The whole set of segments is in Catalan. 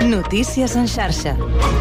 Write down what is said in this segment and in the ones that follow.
Notícies en xarxa.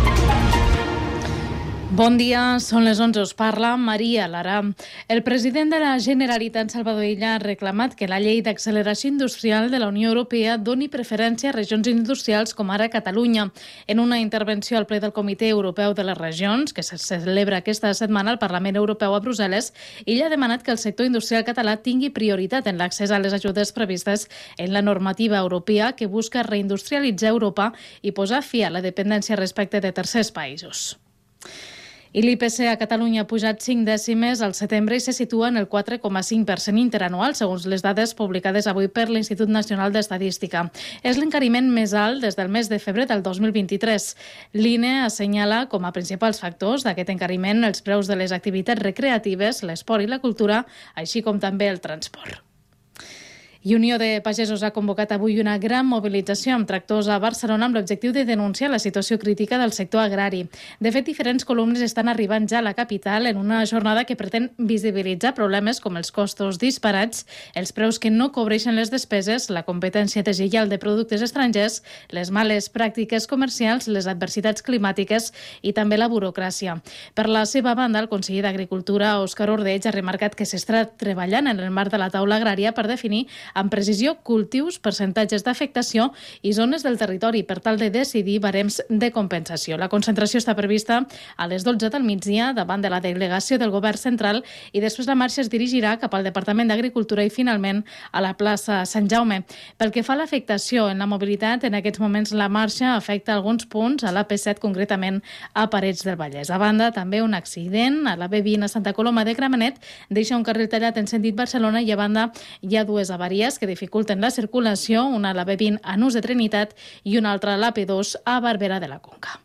Bon dia, són les 11, us parla Maria Lara. El president de la Generalitat, Salvador Illa, ha reclamat que la llei d'acceleració industrial de la Unió Europea doni preferència a regions industrials com ara Catalunya. En una intervenció al ple del Comitè Europeu de les Regions, que se celebra aquesta setmana al Parlament Europeu a Brussel·les, Illa ha demanat que el sector industrial català tingui prioritat en l'accés a les ajudes previstes en la normativa europea que busca reindustrialitzar Europa i posar fi a la dependència respecte de tercers països. I l'IPC a Catalunya ha pujat 5 dècimes al setembre i se situa en el 4,5% interanual, segons les dades publicades avui per l'Institut Nacional d'Estadística. És l'encariment més alt des del mes de febrer del 2023. L'INE assenyala com a principals factors d'aquest encariment els preus de les activitats recreatives, l'esport i la cultura, així com també el transport. I Unió de Pagesos ha convocat avui una gran mobilització amb tractors a Barcelona amb l'objectiu de denunciar la situació crítica del sector agrari. De fet, diferents columnes estan arribant ja a la capital en una jornada que pretén visibilitzar problemes com els costos disparats, els preus que no cobreixen les despeses, la competència deslleial de productes estrangers, les males pràctiques comercials, les adversitats climàtiques i també la burocràcia. Per la seva banda, el conseller d'Agricultura, Òscar Ordeig, ha remarcat que s'està treballant en el marc de la taula agrària per definir amb precisió cultius, percentatges d'afectació i zones del territori per tal de decidir barems de compensació. La concentració està prevista a les 12 del migdia davant de la delegació del Govern Central i després la marxa es dirigirà cap al Departament d'Agricultura i finalment a la plaça Sant Jaume. Pel que fa a l'afectació en la mobilitat, en aquests moments la marxa afecta alguns punts a l'AP7, concretament a Parets del Vallès. A banda, també un accident a la B20 a Santa Coloma de Gramenet deixa un carril tallat en sentit Barcelona i a banda hi ha dues avaries que dificulten la circulació, una a la B20 a Nus de Trinitat i una altra a l'AP2 a Barberà de la Conca.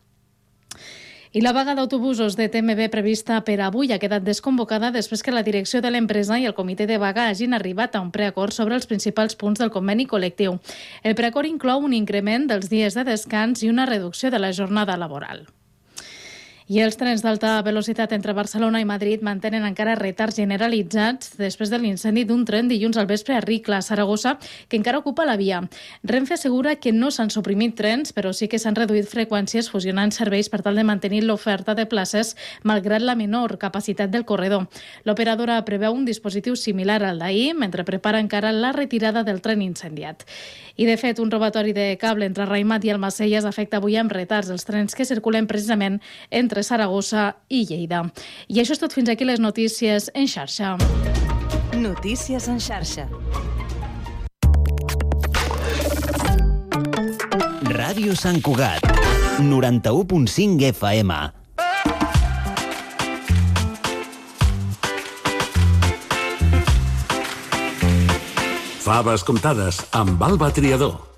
I la vaga d'autobusos de TMB prevista per avui ha quedat desconvocada després que la direcció de l'empresa i el comitè de vaga hagin arribat a un preacord sobre els principals punts del conveni col·lectiu. El preacord inclou un increment dels dies de descans i una reducció de la jornada laboral. I els trens d'alta velocitat entre Barcelona i Madrid mantenen encara retards generalitzats després de l'incendi d'un tren dilluns al vespre a Ricla, a Saragossa, que encara ocupa la via. Renfe assegura que no s'han suprimit trens, però sí que s'han reduït freqüències fusionant serveis per tal de mantenir l'oferta de places malgrat la menor capacitat del corredor. L'operadora preveu un dispositiu similar al d'ahir, mentre prepara encara la retirada del tren incendiat. I, de fet, un robatori de cable entre Raimat i Almacelles afecta avui amb retards els trens que circulen precisament entre Saragossa i Lleida. I això és tot, fins aquí les notícies en xarxa. Notícies en xarxa. Ràdio Sant Cugat, 91.5 FM. Faves comptades amb Alba Triador.